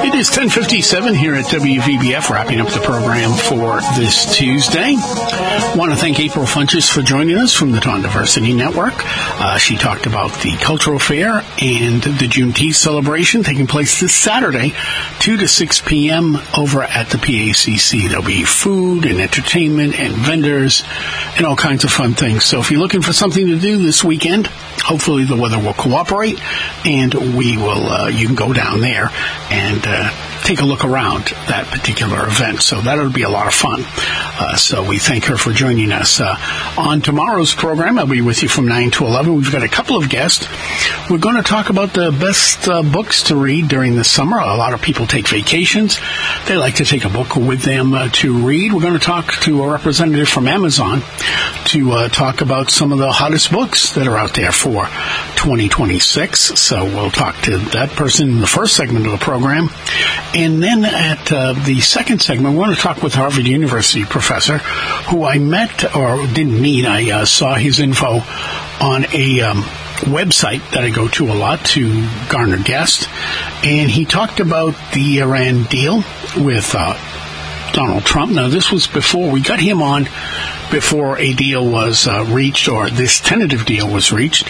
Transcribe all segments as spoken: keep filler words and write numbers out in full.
It is ten fifty-seven here at W V B F, wrapping up the program for this Tuesday. I want to thank April Funches for joining us from the Taunton Diversity Network. Uh, she talked about the Cultural Fair and the Juneteenth celebration taking place this Saturday, two to six p.m. over at the P A C C. There'll be food and entertainment and vendors and all kinds of fun things. So if you're looking for something to do this weekend, hopefully the weather will cooperate, and we will. Uh, you can go down there and uh, take a look around that particular event. So that'll be a lot of fun. Uh, so we thank her for joining us. Uh, on tomorrow's program, I'll be with you from nine to eleven. We've got a couple of guests. We're going to talk about the best uh, books to read during the summer. A lot of people take vacations. They like to take a book with them uh, to read. We're going to talk to a representative from Amazon to uh, talk about some of the hottest books that are out there for twenty twenty-six. So we'll talk to that person in the first segment of the program. And then at uh, the second segment, we want to talk with Harvard University professor who I met, or didn't meet. I uh, saw his info on a um, website that I go to a lot to garner guests. And he talked about the Iran deal with uh, Donald Trump. Now, this was before we got him on, before a deal was uh, reached, or this tentative deal was reached.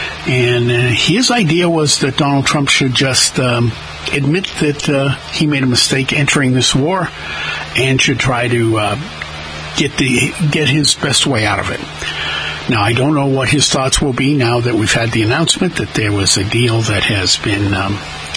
And uh, his idea was that Donald Trump should just um, admit that uh, he made a mistake entering this war and should try to uh, get the get his best way out of it. Now, I don't know what his thoughts will be now that we've had the announcement that there was a deal that has been um,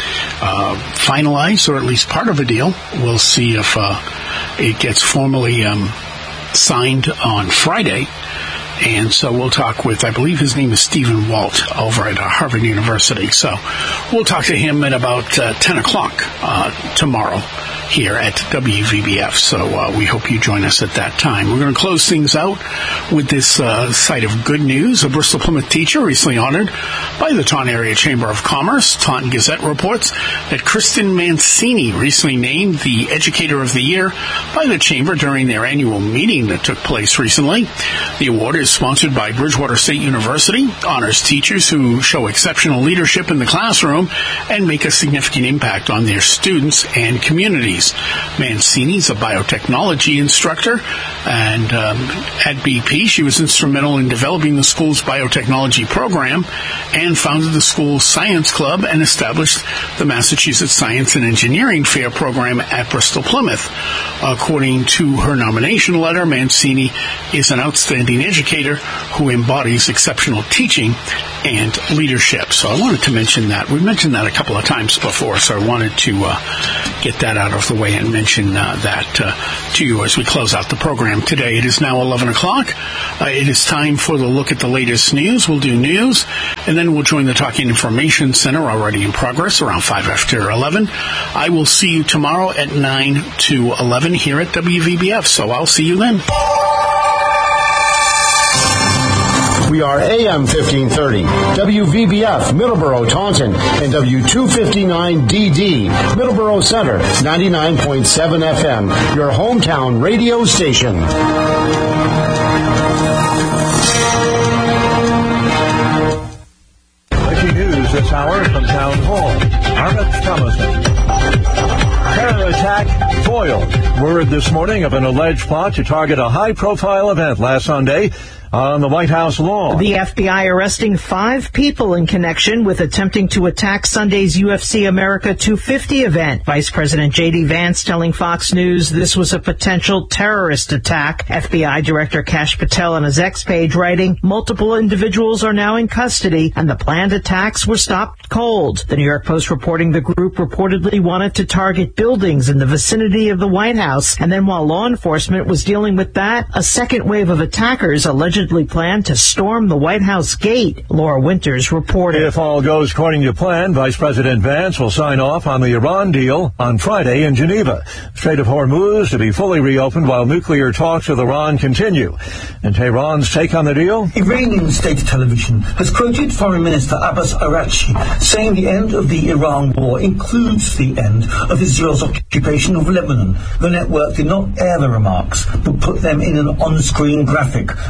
uh, finalized, or at least part of a deal. We'll see if uh, it gets formally um, signed on Friday. And so we'll talk with, I believe his name is Stephen Walt over at uh, Harvard University. So we'll talk to him at about uh, ten o'clock uh, tomorrow here at W V B F. So uh, we hope you join us at that time. We're going to close things out with this uh, site of good news. A Bristol Plymouth teacher recently honored by the Taunton Area Chamber of Commerce. Taunton Gazette reports that Kristen Mancini recently named the Educator of the Year by the Chamber during their annual meeting that took place recently. The award is sponsored by Bridgewater State University, honors teachers who show exceptional leadership in the classroom and make a significant impact on their students and communities. Mancini is a biotechnology instructor, and um, at B P, she was instrumental in developing the school's biotechnology program and founded the school's science club and established the Massachusetts Science and Engineering Fair program at Bristol Plymouth. According to her nomination letter, Mancini is an outstanding educator who embodies exceptional teaching and leadership. So I wanted to mention that. We mentioned that a couple of times before, so I wanted to uh, get that out of the way and mention uh, that uh, to you as we close out the program today. It is now eleven o'clock. Uh, it is time for the look at the latest news. We'll do news, and then we'll join the Talking Information Center, already in progress, around five after eleven. I will see you tomorrow at nine to eleven here at W V B F, so I'll see you then. We are A M fifteen thirty, W V B F, Middleborough, Taunton, and W two fifty-nine D D, Middleborough Center, ninety-nine point seven F M, your hometown radio station. Breaking news this hour from Town Hall. Arnett Thomason. Terror attack foiled. Word this morning of an alleged plot to target a high-profile event last Sunday on the White House lawn. The F B I arresting five people in connection with attempting to attack Sunday's U F C America two fifty event. Vice President J D Vance telling Fox News this was a potential terrorist attack. F B I Director Kash Patel on his X page writing, multiple individuals are now in custody and the planned attacks were stopped cold. The New York Post reporting the group reportedly wanted to target buildings in the vicinity of the White House, and then while law enforcement was dealing with that, a second wave of attackers allegedly planned to storm the White House gate. Laura Winters reported. If all goes according to plan, Vice President Vance will sign off on the Iran deal on Friday in Geneva. Strait of Hormuz to be fully reopened while nuclear talks with Iran continue. And Tehran's take on the deal? Iranian state television has quoted Foreign Minister Abbas Araghchi saying the end of the Iran war includes the end of Israel's occupation of Lebanon. The network did not air the remarks, but put them in an on-screen graphic. The quote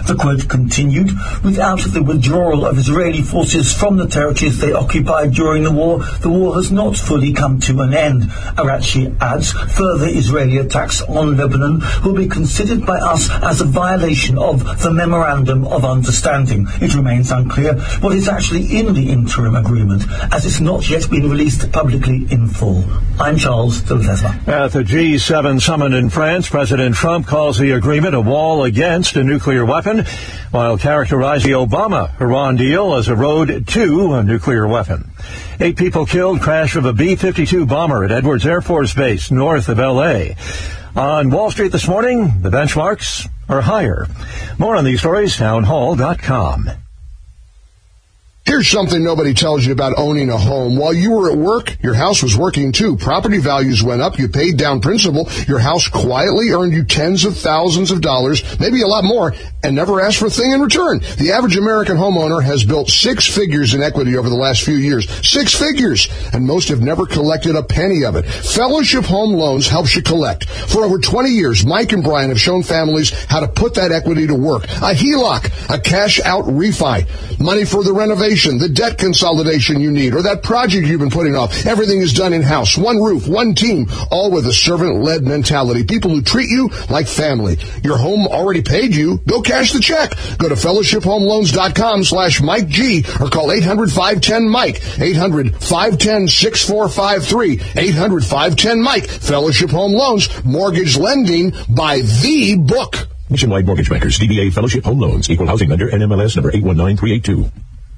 conflict continued without the withdrawal of Israeli forces from the territories they occupied during the war. The war has not fully come to an end. Araghchi adds further Israeli attacks on Lebanon will be considered by us as a violation of the Memorandum of Understanding. It remains unclear what is actually in the interim agreement, as it's not yet been released publicly in full. I'm Charles de Ledesma. At the G seven summit in France, President Trump calls the agreement a wall against a nuclear weapon, while characterizing the Obama-Iran deal as a road to a nuclear weapon. Eight people killed, crash of a B fifty-two bomber at Edwards Air Force Base north of L A. On Wall Street this morning, the benchmarks are higher. More on these stories, town hall dot com. Here's something nobody tells you about owning a home. While you were at work, your house was working too. Property values went up. You paid down principal. Your house quietly earned you tens of thousands of dollars, maybe a lot more, and never asked for a thing in return. The average American homeowner has built six figures in equity over the last few years. Six figures! And most have never collected a penny of it. Fellowship Home Loans helps you collect. For over twenty years, Mike and Brian have shown families how to put that equity to work. A H E L O C, a cash-out refi, money for the renovation, the debt consolidation you need, or that project you've been putting off. Everything is done in-house. One roof, one team, all with a servant-led mentality. People who treat you like family. Your home already paid you. Go cash the check. Go to fellowship home loans dot com slash Mike G or call eight hundred, five ten, Mike. eight hundred, five one zero, six four five three. eight hundred, five one zero, Mike. Fellowship Home Loans. Mortgage lending by the book. Nationwide Mortgage Bankers, D B A Fellowship Home Loans, Equal Housing Lender, N M L S number eight one nine three eight two.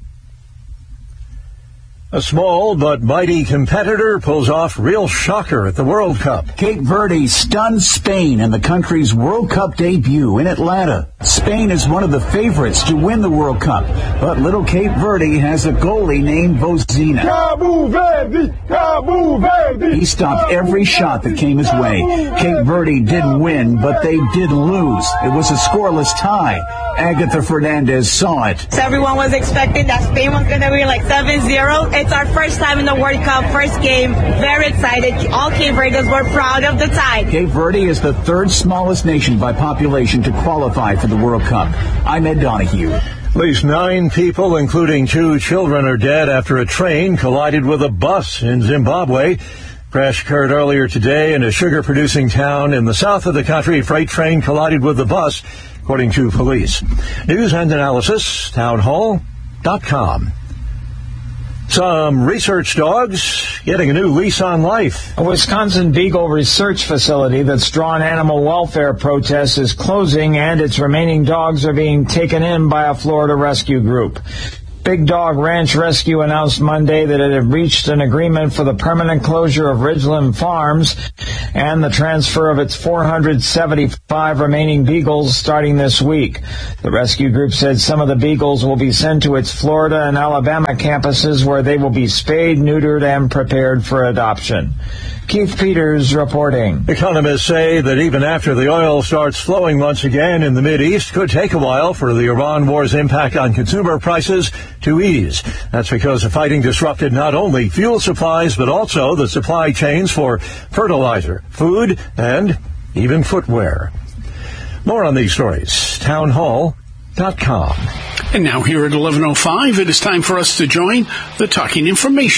A small but mighty competitor pulls off real shocker at the World Cup. Cape Verde stuns Spain in the country's World Cup debut in Atlanta. Spain is one of the favorites to win the World Cup, but little Cape Verde has a goalie named Vozina. Cabo Verde! Cabo Verde! He stopped every shot that came his way. Cape Verde didn't win, but they did lose. It was a scoreless tie. Agatha Fernandez saw it. So everyone was expecting that Spain was going to be like seven zero. It's our first time in the World Cup, first game. Very excited. All Cape Verdeans were proud of the tie. Cape Verde is the third smallest nation by population to qualify for the World Cup. I'm Ed Donahue. At least nine people, including two children, are dead after a train collided with a bus in Zimbabwe. Crash occurred earlier today in a sugar-producing town in the south of the country. A freight train collided with the bus, according to police. News and analysis, town hall dot com. Some research dogs getting a new lease on life. A Wisconsin Beagle research facility that's drawn animal welfare protests is closing, and its remaining dogs are being taken in by a Florida rescue group. Big Dog Ranch Rescue announced Monday that it had reached an agreement for the permanent closure of Ridgeland Farms and the transfer of its four hundred seventy-five remaining beagles starting this week. The rescue group said some of the beagles will be sent to its Florida and Alabama campuses, where they will be spayed, neutered, and prepared for adoption. Keith Peters reporting. Economists say that even after the oil starts flowing once again in the Mideast, could take a while for the Iran war's impact on consumer prices to ease. That's because the fighting disrupted not only fuel supplies, but also the supply chains for fertilizer, food, and even footwear. More on these stories, town hall dot com. And now here at eleven oh five, it is time for us to join the Talking Information